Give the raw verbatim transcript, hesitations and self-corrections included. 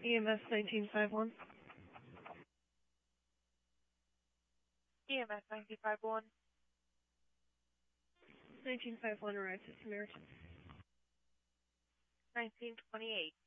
E M S nineteen fifty-one. E M S nineteen fifty-one. nineteen fifty-one arrives at Samaritan. nineteen twenty-eight.